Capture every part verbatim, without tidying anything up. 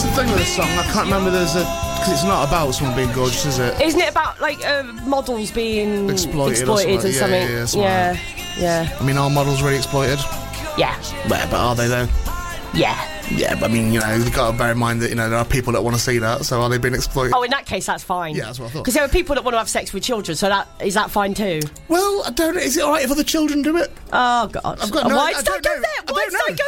What's the thing with this song? I can't remember. There's a because it's not about someone being gorgeous, is it? Isn't it about like uh, models being Exploited, exploited or and something? something? Yeah, yeah, yeah, something yeah, like yeah. I mean, are models really exploited? Yeah. Well, but are they though? Yeah. Yeah, but I mean, you know, you've got to bear in mind that, you know, there are people that want to see that, so are they being exploited? Oh, in that case, that's fine. Yeah, that's what I thought. Because there are people that want to have sex with children, so that is that fine too? Well, I don't know. Is it alright if other children do it? Oh, God. I've got no- Why I did don't I go know. there? I Why don't did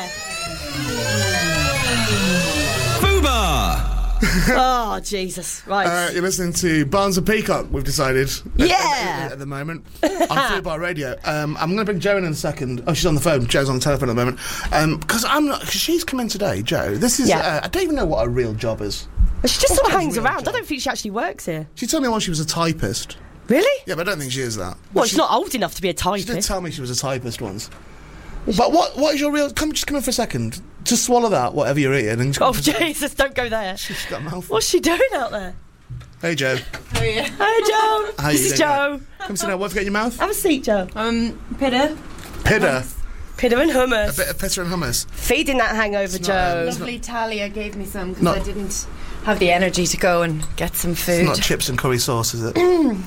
I go there? Fubar! Oh, Jesus. Right. Uh, you're listening to Barnes and Peacock, we've decided. Yeah. At, at, at the moment. On Fubar Radio. Um, I'm going to bring Jo in in a second. Oh, she's on the phone. Jo's on the telephone at the moment. Because I'm not... Cause she's come in today, Jo. This is... Yeah. Uh, I don't even know what her real job is. She just sort of What's her hangs real around. job? I don't think she actually works here. She told me once she was a typist. Really? Yeah, but I don't think she is that. Well, she, she's not old enough to be a She did typist. tell me she was a typist once. But what? What is your real... Come, just come in for a second. Just swallow that, whatever you're eating. And just Oh, Jesus, don't go there. She's got a mouthful. What's she doing out there? Hey, Jo. How are you? Hey, Joe. How This you is doing? Joe. Come sit down. What have you got in your mouth? Have a seat, Joe. Um, Pidda. Pidda. Pidda and A hummus. bit of pitta and hummus. Feeding that hangover, It's not, um, Joe. it's Lovely Talia gave me some because Not- I didn't have the energy to go and get some It's food. not chips and curry sauce, is it? no.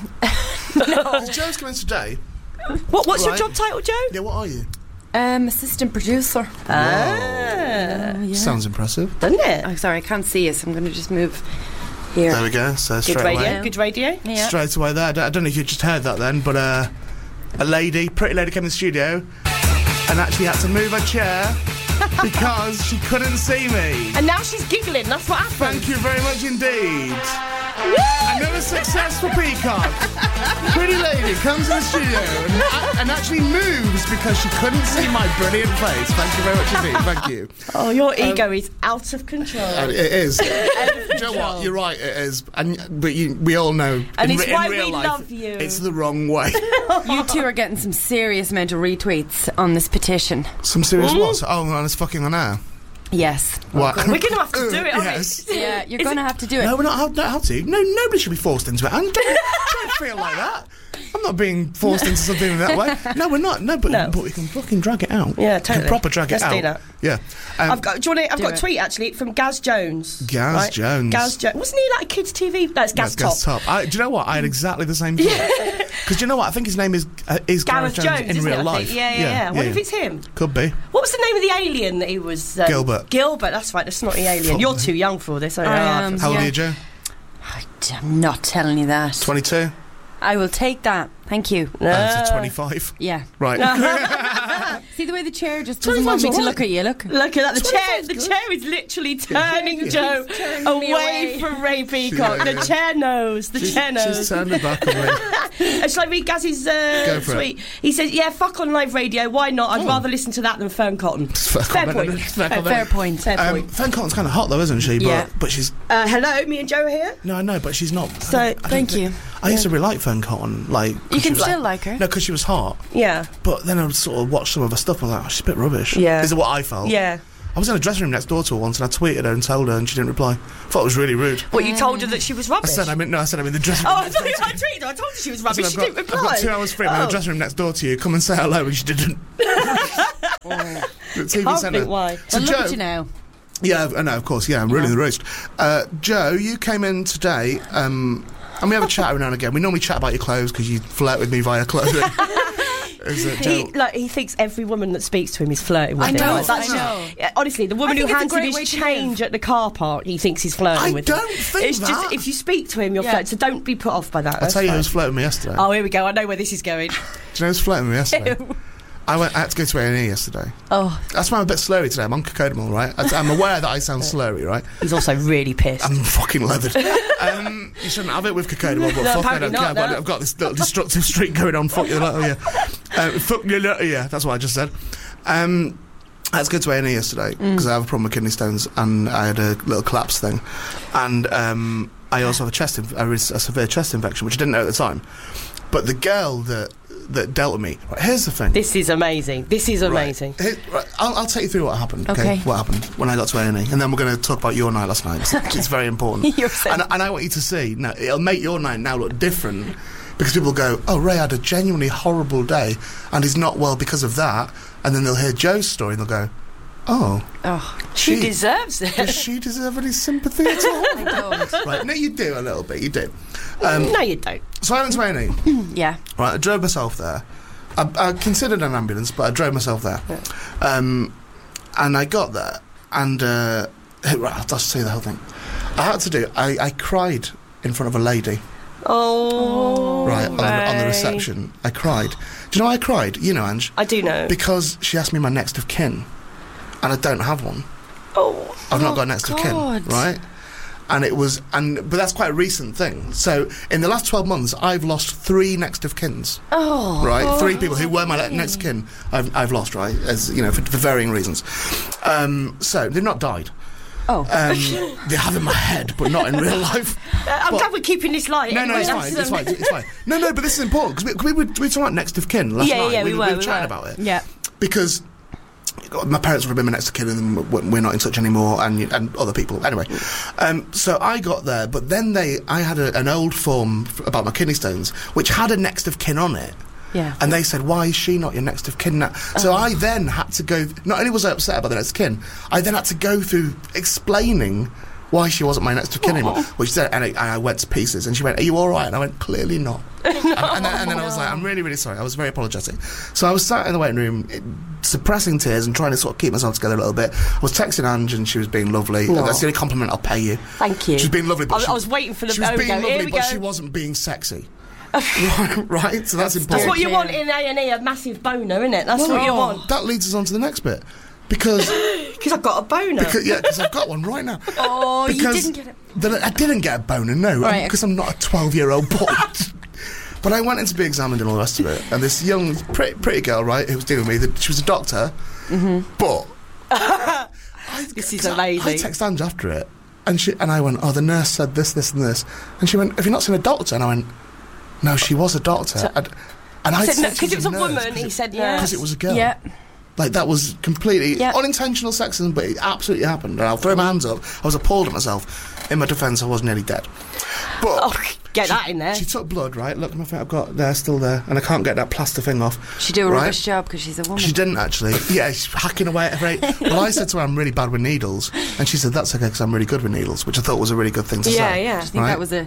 Jo's coming today. What, what's your Right. job title, Joe? Yeah, what are you? Um, assistant producer. Ah. Oh, yeah. Sounds impressive. Doesn't it? Oh, sorry, I can't see you, so I'm going to just move here. There we go. So Good straight radio. away. Good radio. Yeah. Straight away there. I don't, I don't know if you just heard that then, but uh, a lady, pretty lady, came in the studio and actually had to move her chair because she couldn't see me. And now she's giggling. That's what happened. Thank you very much indeed. Another success for Peacock. Pretty lady comes in the studio and, and actually moves because she couldn't see my brilliant face. Thank you very much indeed. Thank you. Oh, your ego is out of control. And it is. Do you know what? You're right. It is. And but you, we all know. And in, it's re- in why real we life, love you. It's the wrong way. You two are getting some serious amount of retweets on this petition. Some serious what? Oh, man, it's fucking on air. Yes. What? We're going to have to do it, aren't Yes. Yeah, you're Is going to it- have to do it. No, we're not. How, how to? No, nobody should be forced into it. And don't, don't feel like that. I'm not being forced into something that way. No, we're not. No, but, No. but we can fucking drag it out. Yeah, We totally. can proper drag Let's it out. do that. Yeah. Um, I've got. Do you want to, I've Do got a it. tweet actually from Gaz Jones. Gaz right? Jones. Gaz Jones. Wasn't he like a kids' T V? That's Gaz That's Top. Gaz Top. I, do you know what? I had exactly the same thought. Because do you know what? I think his name is uh, is Gareth Gareth Jones, Jones, in isn't real it, I life. think? Yeah, yeah, yeah. What if it's him? Could be. What was the name of the alien that he was? Um, Gilbert. Gilbert. That's right. The snotty alien. Fuck You're me. too young for this. I know. I am. How old Yeah. are you, Joe? I'm not telling you that. twenty-two? I will take that. Thank you. No. Uh, so twenty-five? Yeah. Right. See the way the chair just doesn't want me to twenty-five's look at you. Look. Look at that. The chair. twenty-five's The good. chair is literally turning Joe turning away, me away. from Ray Peacock. Yeah, the yeah. chair knows. The She's, chair knows. she's turned her back on me. Shall I read Gaz's uh, Go for it. tweet? He says, "Yeah, fuck on live radio. Why not? I'd Oh. rather listen to that than Fern Cotton." Fair Fair comment, point. fair Fair, comment. Fair point. fair Um, point. Fan Cotton's kind of hot though, isn't she? But, Yeah. but she's... Uh, hello, me and Joe are here. No, I know, but she's not... So, I don't- I don't thank think- you. I used to really like Fan Cotton. Like, 'cause You she can was- still like her. No, because she was hot. Yeah, But then I would sort of watch some of her stuff and I was like, oh, she's a bit rubbish. Yeah. Is it what I felt? yeah. I was in a dressing room next door to her once and I tweeted her and told her and she didn't reply. Thought it was really rude. What, you told her that she was I rubbish? said I'm in, no, I said I'm in the dressing Oh, room I next thought door you to had tweeted her. I told her she was I rubbish. said, She I've, didn't got, reply. I've got two hours free. I'm in Oh. the dressing room next door to you. Come and say hello, and she didn't. The T V Can't centre. think why. So Well, look Joe, at you now. yeah, I know, of course, yeah, I'm ruining the roast. Uh, Joe, you came in today, um, and we have a chat every now and again. We normally chat about your clothes because you flirt with me via clothing. Is it, He, Joe? like, he thinks every woman that speaks to him is flirting with I him. know, Like, that's I just- know. yeah, honestly, the woman I who think it's a hands him great his way to change at the car park, he thinks he's flirting I with him. don't think It's just, that. if you speak to him, you're Yeah. flirting. So don't be put off by that. I'll That's tell you who fine. was flirting with me yesterday. Oh, here we go. I know where this is going. Do you know who was flirting with me yesterday? I went. I had to go to A and E yesterday. Oh, That's why I'm a bit slurry today. I'm on cocodamol, right? I- I'm aware that I sound slurry, right? he's also really pissed. I'm fucking leathered. um, you shouldn't have it with cocodamol, but No, fuck, I apparently don't care. not, I've got, no. I've got this little destructive streak going on. Fuck you, little yeah. Uh, fuck you, little yeah. That's what I just said. Um, I had to go to A and E yesterday because I have a problem with kidney stones, and I had a little collapse thing, and um, I also have a chest, inf- a, a severe chest infection, which I didn't know at the time. But the girl that that dealt with me. Right, here's the thing. This is amazing. This is amazing. Right. Here- right, I'll, I'll take you through what happened. Okay. Okay. What happened when I got to A and E, and then we're going to talk about your night last night. It's, it's very important. You're so- and, and I want you to see. Now, it'll make your night now look different because people go, "Oh, Ray had a genuinely horrible day, and he's not well because of that." And then they'll hear Joe's story and they'll go, Oh. Oh, She, deserves it. Does she deserve any sympathy at all? I don't. Right, no, you do a little bit, you do. Um, No, you don't. so I went to A and E. Yeah. Right, I drove myself there. I, I considered an ambulance, but I drove myself there. Yeah. Um, and I got there, and uh, right, I'll just tell you the whole thing. I had to do. I, I cried in front of a lady. Oh, Right on the, on the Ray. reception. I cried. Do you know why I cried? You know, Ange, I do know. because she asked me my next of kin, and I don't have one. Oh, I've not Oh, got a next of God. kin, right? And it was, and but that's quite a recent thing. So in the last twelve months, I've lost three next of kins. Oh. Right, three people who were my le- next of kin. I've, I've lost, right, as you know, for, for varying reasons. Um, so they've not died. Oh. Um, they have in my head, but not in real life. Uh, I'm But- glad we're keeping this light. No, no, anyway, it's that's, fine, it's um, fine, it's fine. No, no, but this is important because we, we, we were talking about next of kin last Yeah, night. yeah, we we, were, we were we chatting were. about it Yeah. because my parents would have been my next of kin, and we're not in touch anymore, and and other people. Anyway, um, so I got there, but then they, I had a, an old form f- about my kidney stones, which had a next of kin on it. Yeah. And they said, why is she not your next of kin now? So I then had to go, not only was I upset about the next of kin, I then had to go through explaining why she wasn't my next of kin anymore. Which then, and I, and I went to pieces, and she went, are you all right? And I went, clearly not. and, and, then, and then I was like, I'm really, really sorry. I was very apologetic. So I was sat in the waiting room, eh, suppressing tears and trying to sort of keep myself together a little bit. I was texting Ange, and she was being lovely. Aw. That's the only compliment I'll pay you. Thank you. She was being lovely, but I was- she, I was waiting for the- she was there we being go, here lovely, we but go. she wasn't being sexy. right, right? So that's important. That's what you Clear. want in A and E, a massive boner, isn't it? That's what you Oh. want. That leads us on to the next bit. Because, Because I've got a boner. because yeah, because I've got one right now. Oh, you Because didn't get it. the- I didn't get a boner, no, Right. because I'm not a twelve-year-old boy. But I went in to be examined and all the rest of it, and this young, pretty, pretty girl, right, who was dealing with me, the, she was a doctor, but I, This is 'cause I- amazing. I texted Ange after it, and she and I went, oh, the nurse said this, this, and this, and she went, have you not seen a doctor? And I went, no, she was a doctor. So- and, and I He said no, said she because it was a nurse, woman. 'cause He it- said Yeah. because no. it was a girl. Yeah. Like, that was completely Yeah. unintentional sexism, but it absolutely happened. And I'll throw my hands up. I was appalled at myself. In my defence, I was nearly dead. But Oh, get she, that in there. She took blood, right? Look, my thing I've got there, still there. And I can't get that plaster thing off. She do a right? rubbish job because she's a woman. She didn't, actually. Yeah, she's hacking away at her rate. Well, I said to her, I'm really bad with needles. And she said, that's okay, because I'm really good with needles, which I thought was a really good thing to Yeah, say. yeah. I think Right? that was a.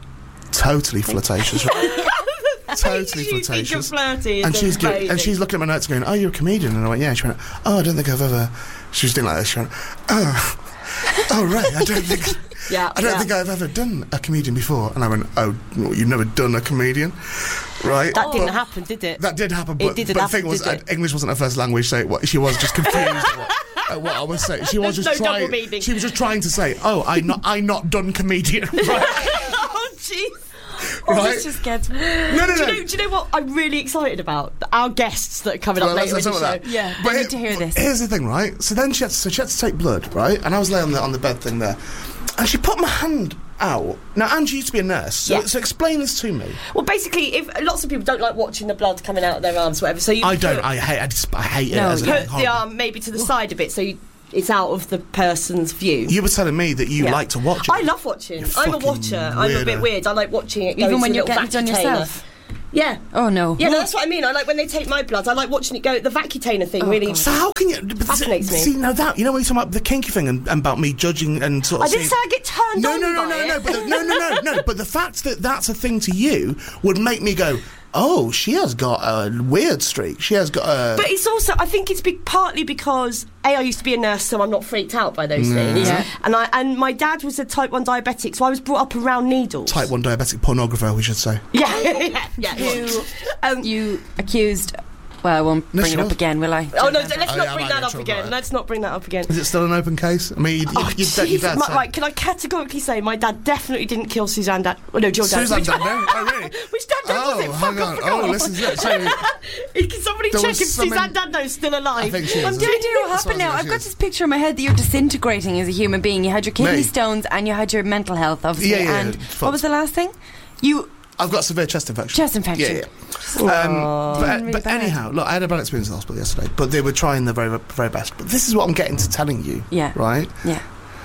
Totally flirtatious, right? Totally You think flirtatious. you're flirty, And it's she's go- amazing. and she's looking at my notes going, oh, you're a comedian? And I went, yeah. She went, oh, I don't think I've ever... She was doing like this. She went, oh, oh right, I don't think... Yeah, I don't yeah. think I've ever done a comedian before. And I went, oh, you've never done a comedian? Right? That didn't But- happen, did it? That did happen, It but, didn't but the happen, thing was, did it? uh, English wasn't her first language, so what, she was just confused at, what, at what I was saying. She was There's just no double trying. meaning. She was just trying to say, "Oh, I not, I not done comedian." Right? Oh, jeez. Oh, Right? this just gets. No, no, Do no. you, know, do you know what I'm really excited about? Our guests that are coming Well, up let's- later in let's the talk show. about that. Yeah, But I need it- to hear this. Here's the thing, right? So then she had to, so she had to take blood, right? And I was laying on the on the bed thing there, and she put my hand out. Now, Angie used to be a nurse, so, Yeah. so explain this to me. Well, basically, if lots of people don't like watching the blood coming out of their arms, or whatever. So you I don't. put, I hate. I, just, I hate it. No, as a you- put thing, the horrible. arm maybe to the side a bit, so you, it's out of the person's view. You were telling me that you Yeah. like to watch it. I love watching. You're I'm a fucking watcher. I'm a bit weirdo. weird. I like watching it. go Even into when the you're little getting it done vacutainer. yourself. Yeah. Oh no. Yeah, no, that's what I mean. I like when they take my blood. I like watching it go. The vacutainer thing Oh, really. God. So how can you? but Fascinates me. See, now that you know when you talk about the kinky thing and, and about me judging and sort of. I didn't saying- say I get turned No, on no, no, by no, it. no, but the, no, no, no, no. But the fact that that's a thing to you would make me go, "Oh, she has got a weird streak. She has got a." But it's also, I think it's big, partly because A, I used to be a nurse, so I'm not freaked out by those things. Yeah. And I and my dad was a type one diabetic, so I was brought up around needles. Type one diabetic pornographer, we should say. Yeah, yeah, yeah. You, Um, you accused. Well, I won't No, bring she it up was. again, will I? oh no, let's Oh, not yeah, I bring might that get up trouble again. about it. Let's not bring that up again. Is it still an open case? I mean, you, Oh, you, you, your jeez, dad my- said- right, can I categorically say my dad definitely didn't kill Suzanne Dan... Oh, no, your dad. Susan Which, Dando? Oh, really? which dad Oh, was it? Fuck, hang I on. forgot. Oh, listen to that. So, Can somebody There check was if something- Suzanne Dando's still alive? I think she is, I'm isn't Do doing you know what That's happened what now? it I've got is. this picture in my head that you're disintegrating as a human being. You had your kidney Me? stones and you had your mental health, obviously. Yeah, yeah, and yeah, fucked. what was the last thing? You I've got severe chest infection. chest infection. Yeah, yeah. Um, but Really but bad. anyhow, look, I had a bad experience in the hospital yesterday, but they were trying their very, very best. But this is what I'm getting to telling you. Yeah. Right? Yeah.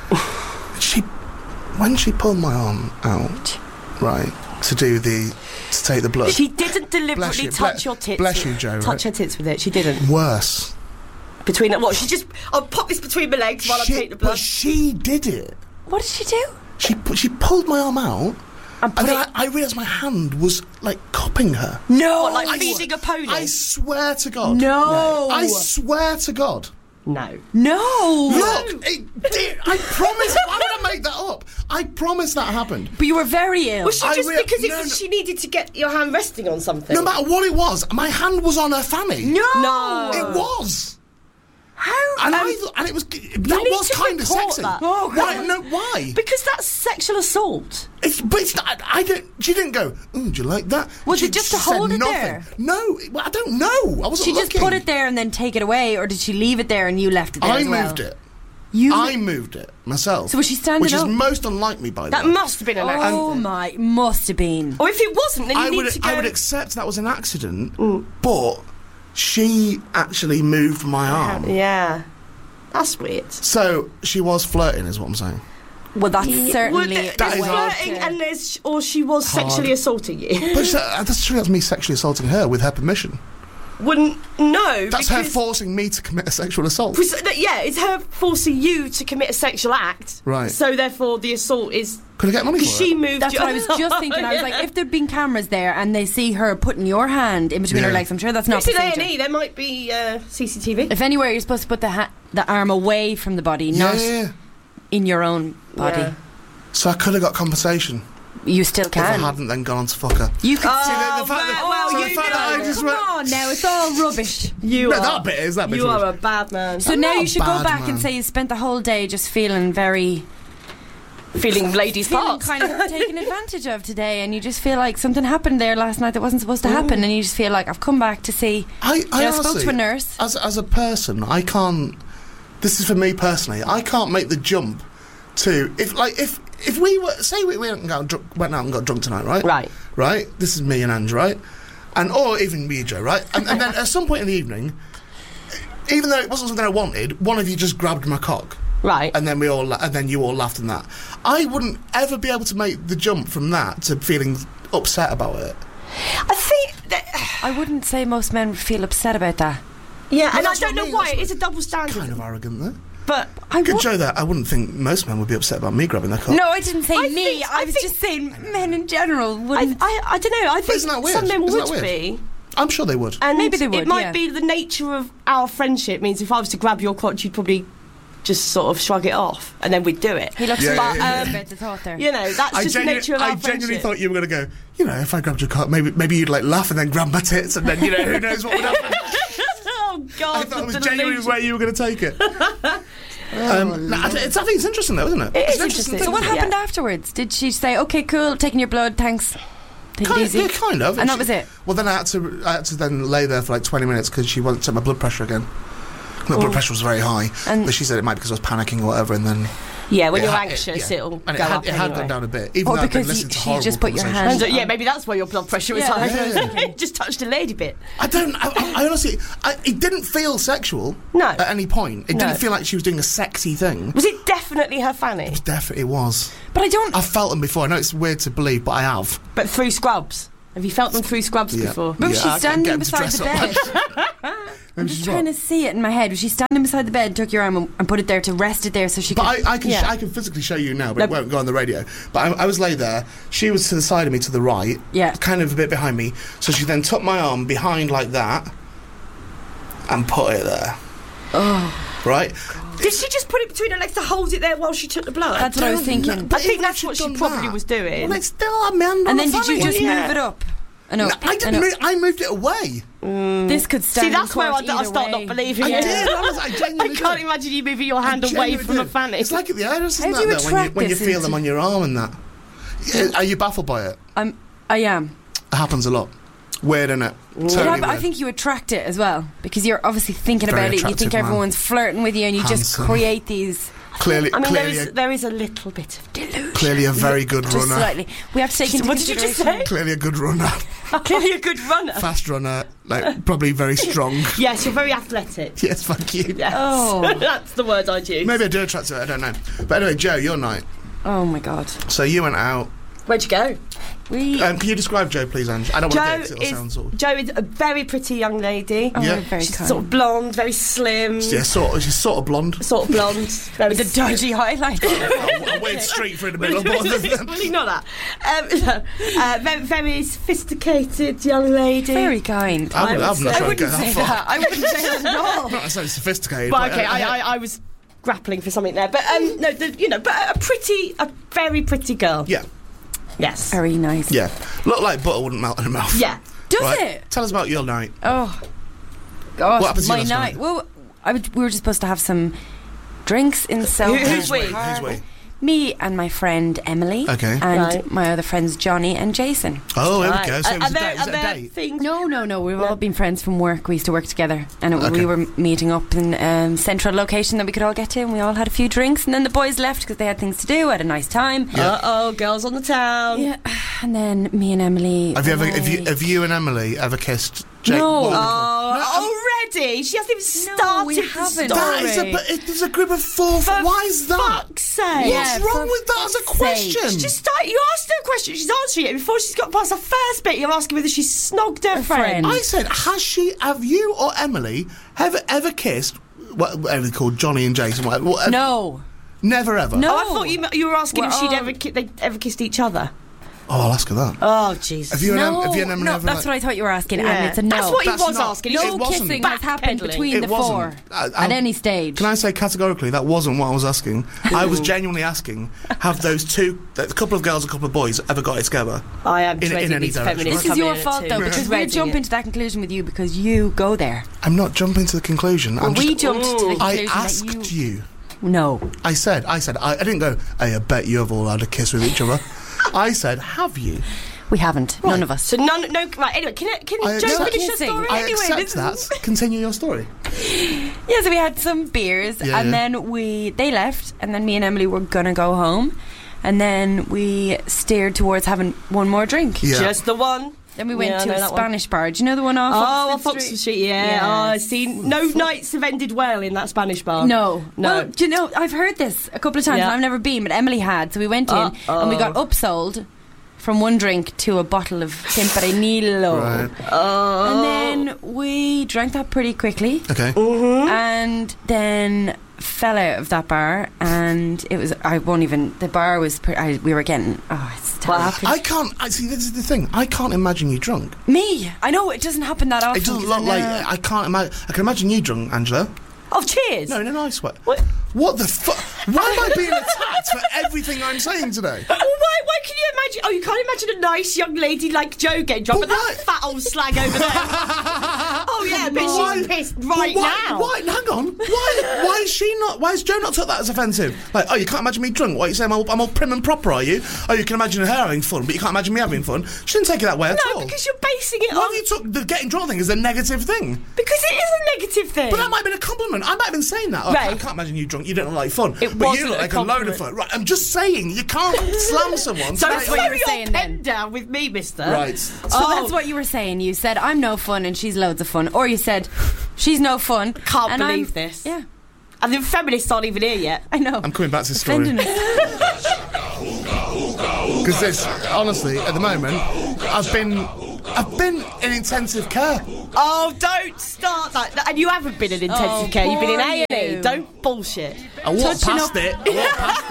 She, when she pulled my arm out, right, to do the, to take the blood. She didn't Bless deliberately you, touch ble- your tits. bless you, Joe, Touch right? her tits with it. She didn't. Worse. Between what? She just. I'll pop this between my legs while she, I take the blood. But she did it. What did she do? She she pulled my arm out, And and put then it- I, I realised my hand was like cupping her. No. What, like I feeding a pony? I swear to God. No. I swear to God. No. No. Look, it did. I promise. Why would I make that up? I promise that happened. But you were very ill. Was she I just rea- because it no, was, no. she needed to get your hand resting on something? No matter what it was, my hand was on her fanny. No. No. It was. How? And Um, I th- and it was that need was to kind of report sexy. that. Oh, why? God. No, why? Because that's sexual assault. It's, but it's not. I don't. She didn't go. Ooh, do you like that? Was she, it just she to hold said it nothing. there? No, well, I don't know. I wasn't She just looking. put it there and then take it away, or did she leave it there and you left it there I as well? moved it. You. I moved it myself. So was she standing Which up? is most unlike me, by the That way. must have been an Oh accident. my! Must have been. Or if it wasn't, then you I need would. to go. I would accept that was an accident, but she actually moved my arm. Yeah. That's weird. So she was flirting, is what I'm saying. Well, that's Would- certainly. there's That is hard. flirting and there's, or she was Hard. sexually assaulting you. But uh, that's true. That's me sexually assaulting her with her permission. Wouldn't no. That's her because- forcing me to commit a sexual assault. Pres- that- Yeah, it's her forcing you to commit a sexual act. Right. So therefore, the assault is Could I get money for because she it? moved. That's you what I was just thinking. I was like, if there'd been cameras there and they see her putting your hand in between Yeah. her legs, I'm sure that's not It's in A and procedure. E. There might be uh, C C T V. If anywhere, you're supposed to put the ha- the arm away from the body, Yeah, not yeah, yeah. in your own body. Yeah. So I could have got compensation You still if I can. hadn't then gone on to fuck her. You could. Oh, See, the- the fact that- well, well, so you the fact that know. I just Come went- on now, it's all rubbish. You No, are. that bit is that bit. You are a bad man. So I'm now not you a should go bad back man. and say you spent the whole day just feeling very, feeling ladies' feeling parts. kind of taken advantage of today, and you just feel like something happened there last night that wasn't supposed to happen, and you just feel like I've come back to see. I, I, Yeah, I spoke honestly, to a nurse. As as a person, I can't. This is for me personally. I can't make the jump to if like if if we were say we went and got drunk, went out and got drunk tonight, right? Right. Right. This is me and Ange, right? And or even me, Joe, right? And, and then at some point in the evening, even though it wasn't something I wanted, one of you just grabbed my cock. Right. And then we all, la- and then you all laughed in that. I wouldn't ever be able to make the jump from that to feeling upset about it. I think that. I wouldn't say most men would feel upset about that. Yeah, and I that's don't what know I mean, why. that's It what- is a double standard. Kind of arrogant, though. But I Good would- Joe, that I wouldn't think most men would be upset about me grabbing their cock. No, I didn't say I me. think- I I was think- just saying men in general I, wouldn't. I, I don't know. I think isn't that weird? some men Isn't that would weird? be. I'm sure they would. And Maybe they would, It might yeah. be the nature of our friendship means if I was to grab your crotch, you'd probably just sort of shrug it off, and then we'd do it. he looks Yeah, but, yeah, yeah. um, about the thought there. You know, that's I, just the genu- nature of our I genuinely friendship. thought you were going to go, you know, if I grabbed your cock, maybe maybe you'd like laugh and then grab my tits, and then, you know, who knows what would happen. Oh God! I thought it was the genuinely delusion. where you were going to take it. um, no, I, it's, I think it's interesting, though, isn't it? It It's is an interesting. thing. So what Yeah. happened afterwards? Did she say, "Okay, cool, taking your blood, thanks, take Kind it of, easy"? yeah, kind of. And that she- was it? Well, then I had to I had to then lay there for like twenty minutes because she wanted to check my blood pressure again. My blood pressure was very high, And- but she said it might be because I was panicking or whatever, and then Yeah, when it you're had- it- anxious, yeah. it'll and go it had, up it had anyway. gone down a bit, even Or though I'd been because listening you- to she horrible just put your conversations. And, uh, yeah, maybe that's why your blood pressure was Yeah, high. that's what I was thinking. Just touched a lady bit. I don't. I, I, I honestly, I, it didn't feel sexual. No. At any point, it No. didn't feel like she was doing a sexy thing. Was it definitely her fanny? Definitely, it was. But I don't. I've felt them before. I know it's weird to believe, but I have. But through scrubs. Have you felt them through scrubs Yeah. before? But was Yeah, she I can standing get 'em to beside dress the up bed? I'm Maybe just she's trying not. to see it in my head. Was she standing beside the bed, took your arm and, and put it there to rest it there so she could... But I, I can, Yeah. sh- I can physically show you now, but it No. won't go on the radio. But I, I was lay there. She was to the side of me, to the right, Yeah. kind of a bit behind me. So she then took my arm behind like that, and put it there. Oh, Right. Did she just put it between her legs to hold it there while she took the blood? That's what I was Don't thinking. know, I but think even that's if what she'd she done probably that- was doing. Well, it's still a man. and then did you just Yeah. move it up? Uh, no, No, I uh, didn't. no. Move, I moved it away. This could stand See, that's in where I, court I either start way. not believing I it. did. I, was, I I genuinely can't did. imagine you moving your hand I away genuinely from a did. fanny. It's like yeah, it's How not do you that when you attract when you this feel into- them on your arm and that. Yeah, Are you baffled by it? I'm, I am. It happens a lot. Weird, isn't it? But Totally I, but I weird. think you attract it as well because you're obviously thinking Very about it. You attractive think man. everyone's flirting with you, and you just Handsome. create these. clearly, I mean, there clearly, is, a, there is a little bit of delusion. clearly a very good Just runner. slightly. We have to take into What did you just consideration- say? Clearly a good runner, Clearly a good runner. fast runner, like probably very strong. Yes, you're very athletic. Yes, thank you. Yes. Oh. That's the word I'd use. Maybe I do attract to it. I don't know. But anyway, Joe, your night. Oh my god. So you went out. Where'd you go? We Um, can you describe Jo, please, Ange? I don't want to Jo date it. It'll sound sort is, of... Jo is a very pretty young lady. oh, Yeah. we're very She's kind. sort of blonde, very slim. Yeah, sort of, she's sort of blonde. Sort of blonde. Very with the dodgy highlights. I went straight through the middle of both of them. Really not that. Um, uh, very, very sophisticated young lady. Very kind. I would- I I'm would not say- trying I to go wouldn't that say far. that. I wouldn't say that at all. Not necessarily sophisticated. But but, okay, uh, I, I, I was grappling for something there. But um, no, the, you know, but a pretty, a very pretty girl. Yeah, Yes. Very nice. yeah. Look like butter wouldn't melt in her mouth. Yeah. Does Right? it? Tell us about your night. Oh, gosh, What happened to you my last night. night? Well, I would, we were just supposed to have some drinks in Soho. Who- who's we? Who's we? Me and my friend Emily. Okay. And Right. my other friends Johnny and Jason. Oh, there Right. we go. So Are- it was are a there- date. Was are it a there date? things- No, no, no. We've No. all been friends from work. We used to work together, and it, Okay. we were meeting up in um, central location that we could all get to, and we all had a few drinks, and then the boys left because they had things to do. Had a nice time. Yeah. Uh oh, girls on the town. Yeah, and then me and Emily. Have you ever, away. have you, have you and Emily ever kissed Jake? No. Walker? Oh, already? She hasn't even started we the haven't. story. That is a, but it is a group of four. For Why is that? fuck's sake. Yeah, What's wrong for with that as a fuck's question? sake. Just start. You asked her a question. She's answering it before she's got past the first bit. You're asking whether she's snogged her, Her friend. friend. I said, has she, have you or Emily ever, ever kissed, what, whatever they called, Johnny and Jason? Whatever, whatever, No. Never ever? No. Oh, I thought you you were asking We're if she'd all- ever ki- they ever kissed each other. Oh, I'll ask her that. Oh, Jesus. Have you and, no, Em, have you and Emily no, ever... that's like, what I thought you were asking, Yeah. and it's a no. That's what he That's was not- asking. it no wasn't. kissing has happened Backpedaling. between It the wasn't. four I- I- at any stage. Can I say categorically that wasn't what I was asking? I was genuinely asking, have those two, a couple of girls, a couple of boys, ever got it together? I am In- in dreading any these direction, feminists right? This is coming your in at fault two. though, because we're Dreading jumping it. to that conclusion with you because you go there. I'm not jumping to the conclusion. Well, I'm we just, jumped to the Ooh. I conclusion asked that you. you. No. I said, I said, I, I didn't go, hey, I bet you have all had a kiss with each other. I said, have you? We haven't. Right. None of us. So none, no, right. Anyway, can I- can I Joe accept- finish your Kissing. story? I anyway, accept this that. is- Continue your story. Yeah, so we had some beers, Yeah, and yeah. then we they left, and then me and Emily were gonna go home, and then we steered towards having one more drink. Yeah. Just the one. Then we went Yeah, I to know a that one. Spanish bar. Do you know the one off? Oh, Oxford off Oxford Street. Yeah. Oh, I see. No nights have ended well in that Spanish bar. No, No. Well, do you know? I've heard this a couple of times. Yeah. And I've never been, but Emily had. So we went in Uh-oh. and we got upsold from one drink to a bottle of Tempranillo, Right. Oh. and then we drank that pretty quickly, Okay. and then fell out of that bar. And it was I won't even. The bar was. Pre- I, we were getting. Oh, it's What terrible. happened? I can't, I see, this is the thing. I can't imagine you drunk. Me. I know it doesn't happen that often. It doesn't 'cause look I like, know- I can't imagine, I can imagine you drunk, Angela. Oh, cheers. No, in a nice way. What? What the fuck? Why am I being attacked for everything I'm saying today? Well, why, why can you imagine? Oh, you can't imagine a nice young lady like Jo getting drunk, But but why- that fat old slag over there. Oh yeah, but Why- she's pissed right But why, now. Why? Hang on. Why? Why is she not? Why has Jo not took that as offensive? Like, oh, you can't imagine me drunk. What are you saying? I'm all, I'm all prim and proper, are you? Oh, you can imagine her having fun, but you can't imagine me having fun. She didn't take it that way at all. No, because you're basing it Why on have you took the getting drunk thing as a negative thing? because it is a negative thing. But that might have been a compliment. I might have been saying that. Oh, Right. I can't imagine you drunk. You don't look like fun. It but wasn't you look a like a load of compliment. fun. Right. I'm just saying you can't slam someone. so for that's slow what you were your saying pen then. down with me, Mister. Right. So Oh. that's what you were saying. You said I'm no fun and she's loads of fun, or you said she's no fun. Can't and believe I'm- this. Yeah, And the feminists aren't even here yet. I know. I'm coming back to this story. Offending us. Because this, honestly, at the moment, I've been, I've been in intensive care. Oh, don't start that. And you haven't been in intensive Oh, care. You've been in poor A and E. you. Don't bullshit. I walked Touching past up- it. I walked past